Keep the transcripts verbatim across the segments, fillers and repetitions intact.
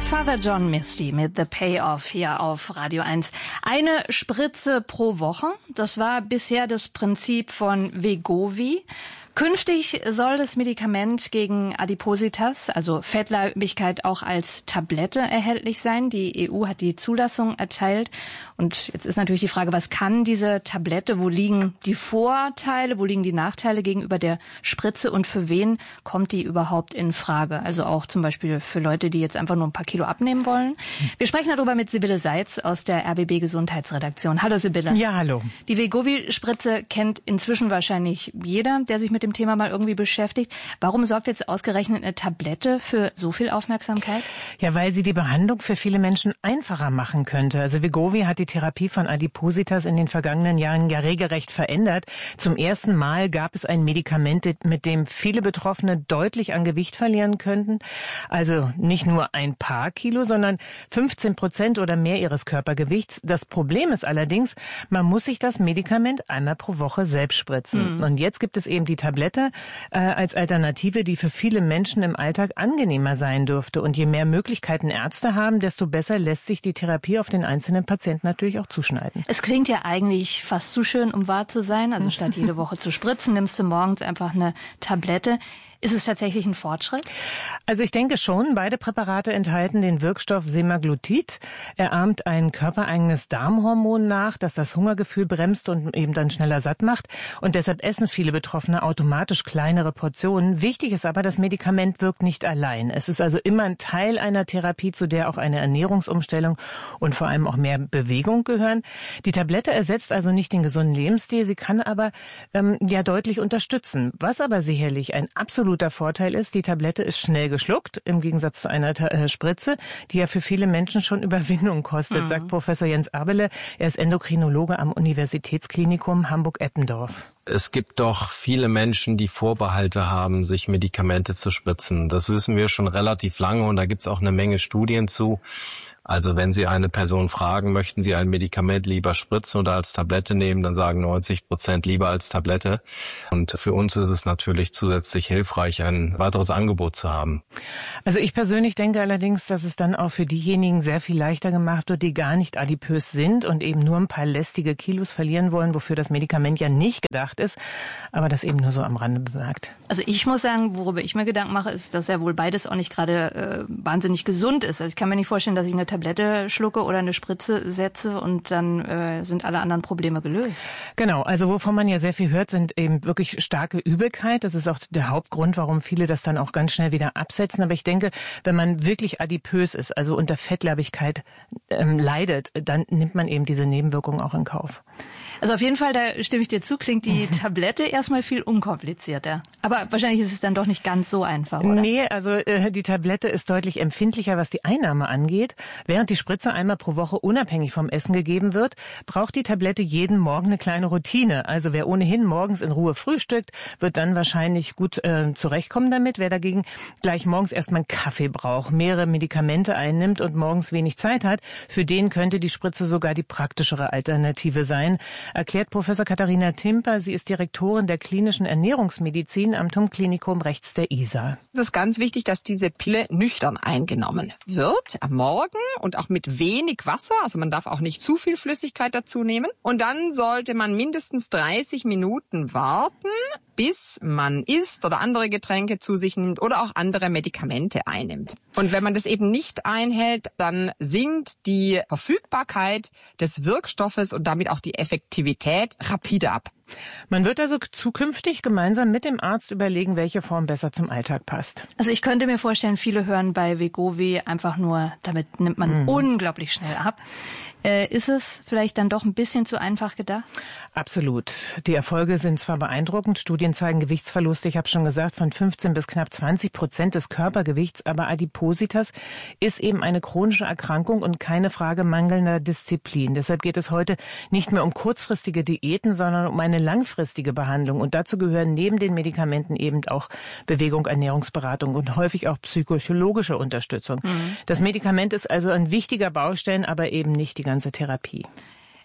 Father John Misty mit The Payoff hier auf Radio eins. Eine Spritze pro Woche, das war bisher das Prinzip von Wegovy. Künftig soll das Medikament gegen Adipositas, also Fettleibigkeit, auch als Tablette erhältlich sein. Die E U hat die Zulassung erteilt. Und jetzt ist natürlich die Frage, was kann diese Tablette? Wo liegen die Vorteile? Wo liegen die Nachteile gegenüber der Spritze? Und für wen kommt die überhaupt in Frage? Also auch zum Beispiel für Leute, die jetzt einfach nur ein paar Kilo abnehmen wollen. Wir sprechen darüber mit Sibylle Seitz aus der R B B Gesundheitsredaktion. Hallo Sibylle. Ja, hallo. Die Wegovy-Spritze kennt inzwischen wahrscheinlich jeder, der sich mit dem Thema mal irgendwie beschäftigt. Warum sorgt jetzt ausgerechnet eine Tablette für so viel Aufmerksamkeit? Ja, weil sie die Behandlung für viele Menschen einfacher machen könnte. Also Wegovy hat die Therapie von Adipositas in den vergangenen Jahren ja regelrecht verändert. Zum ersten Mal gab es ein Medikament, mit dem viele Betroffene deutlich an Gewicht verlieren könnten. Also nicht nur ein paar Kilo, sondern fünfzehn Prozent oder mehr ihres Körpergewichts. Das Problem ist allerdings, man muss sich das Medikament einmal pro Woche selbst spritzen. Mhm. Und jetzt gibt es eben die Tablette äh, als Alternative, die für viele Menschen im Alltag angenehmer sein dürfte. Und je mehr Möglichkeiten Ärzte haben, desto besser lässt sich die Therapie auf den einzelnen Patienten natürlich auch zuschneiden. Es klingt ja eigentlich fast zu schön, um wahr zu sein. Also statt jede Woche zu spritzen, nimmst du morgens einfach eine Tablette. Ist es tatsächlich ein Fortschritt? Also ich denke schon, beide Präparate enthalten den Wirkstoff Semaglutid. Er ahmt ein körpereigenes Darmhormon nach, das das Hungergefühl bremst und eben dann schneller satt macht. Und deshalb essen viele Betroffene automatisch kleinere Portionen. Wichtig ist aber, das Medikament wirkt nicht allein. Es ist also immer ein Teil einer Therapie, zu der auch eine Ernährungsumstellung und vor allem auch mehr Bewegung gehören. Die Tablette ersetzt also nicht den gesunden Lebensstil, sie kann aber ähm, ja deutlich unterstützen. Was aber sicherlich ein absolut Absoluter Vorteil ist, die Tablette ist schnell geschluckt, im Gegensatz zu einer äh, Spritze, die ja für viele Menschen schon Überwindung kostet, mhm. sagt Professor Jens Abele. Er ist Endokrinologe am Universitätsklinikum Hamburg-Eppendorf. Es gibt doch viele Menschen, die Vorbehalte haben, sich Medikamente zu spritzen. Das wissen wir schon relativ lange und da gibt es auch eine Menge Studien zu. Also wenn Sie eine Person fragen, möchten Sie ein Medikament lieber spritzen oder als Tablette nehmen, dann sagen neunzig Prozent lieber als Tablette. Und für uns ist es natürlich zusätzlich hilfreich, ein weiteres Angebot zu haben. Also ich persönlich denke allerdings, dass es dann auch für diejenigen sehr viel leichter gemacht wird, die gar nicht adipös sind und eben nur ein paar lästige Kilos verlieren wollen, wofür das Medikament ja nicht gedacht ist. Aber das eben nur so am Rande bemerkt. Also ich muss sagen, worüber ich mir Gedanken mache, ist, dass ja wohl beides auch nicht gerade äh, wahnsinnig gesund ist. Also ich kann mir nicht vorstellen, dass ich eine Tablette schlucke oder eine Spritze setze und dann äh, sind alle anderen Probleme gelöst. Genau, also wovon man ja sehr viel hört, sind eben wirklich starke Übelkeit. Das ist auch der Hauptgrund, warum viele das dann auch ganz schnell wieder absetzen. Aber ich denke, wenn man wirklich adipös ist, also unter Fettleibigkeit ähm, leidet, dann nimmt man eben diese Nebenwirkungen auch in Kauf. Also auf jeden Fall, da stimme ich dir zu, klingt die Tablette erstmal viel unkomplizierter. Aber wahrscheinlich ist es dann doch nicht ganz so einfach, oder? Nee, also äh, die Tablette ist deutlich empfindlicher, was die Einnahme angeht. Während die Spritze einmal pro Woche unabhängig vom Essen gegeben wird, braucht die Tablette jeden Morgen eine kleine Routine. Also wer ohnehin morgens in Ruhe frühstückt, wird dann wahrscheinlich gut äh, zurechtkommen damit. Wer dagegen gleich morgens erstmal einen Kaffee braucht, mehrere Medikamente einnimmt und morgens wenig Zeit hat, für den könnte die Spritze sogar die praktischere Alternative sein, erklärt Professor Katharina Timper. Sie ist Direktorin der klinischen Ernährungsmedizin am T U M-Klinikum rechts der I S A. Es ist ganz wichtig, dass diese Pille nüchtern eingenommen wird am Morgen und auch mit wenig Wasser. Also man darf auch nicht zu viel Flüssigkeit dazu nehmen. Und dann sollte man mindestens dreißig Minuten warten, bis man isst oder andere Getränke zu sich nimmt oder auch andere Medikamente einnimmt. Und wenn man das eben nicht einhält, dann sinkt die Verfügbarkeit des Wirkstoffes und damit auch die Effektivität rapide ab. Man wird also zukünftig gemeinsam mit dem Arzt überlegen, welche Form besser zum Alltag passt. Also ich könnte mir vorstellen, viele hören bei Wegovy einfach nur, damit nimmt man mhm. unglaublich schnell ab. Äh, ist es vielleicht dann doch ein bisschen zu einfach gedacht? Absolut. Die Erfolge sind zwar beeindruckend, Studien zeigen Gewichtsverluste, ich habe schon gesagt, von fünfzehn bis knapp zwanzig Prozent des Körpergewichts, aber Adipositas ist eben eine chronische Erkrankung und keine Frage mangelnder Disziplin. Deshalb geht es heute nicht mehr um kurzfristige Diäten, sondern um eine langfristige Behandlung. Und dazu gehören neben den Medikamenten eben auch Bewegung, Ernährungsberatung und häufig auch psychologische Unterstützung. Mhm. Das Medikament ist also ein wichtiger Baustein, aber eben nicht die ganze Therapie.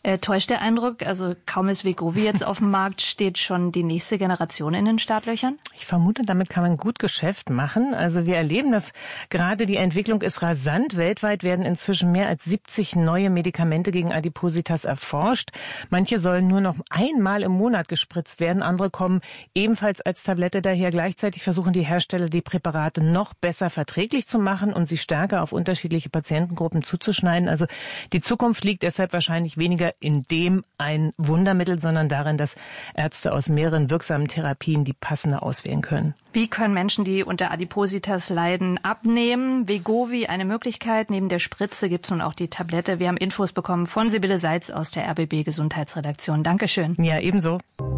Äh, täuscht der Eindruck, also kaum ist Wegovy jetzt auf dem Markt, steht schon die nächste Generation in den Startlöchern? Ich vermute, damit kann man gut Geschäft machen. Also wir erleben, dass gerade die Entwicklung ist rasant. Weltweit werden inzwischen mehr als siebzig neue Medikamente gegen Adipositas erforscht. Manche sollen nur noch einmal im Monat gespritzt werden. Andere kommen ebenfalls als Tablette daher. Gleichzeitig versuchen die Hersteller, die Präparate noch besser verträglich zu machen und sie stärker auf unterschiedliche Patientengruppen zuzuschneiden. Also die Zukunft liegt deshalb wahrscheinlich weniger in dem ein Wundermittel, sondern darin, dass Ärzte aus mehreren wirksamen Therapien die passende auswählen können. Wie können Menschen, die unter Adipositas leiden, abnehmen? Wegovy eine Möglichkeit. Neben der Spritze gibt es nun auch die Tablette. Wir haben Infos bekommen von Sibylle Seitz aus der R B B Gesundheitsredaktion. Dankeschön. Ja, ebenso.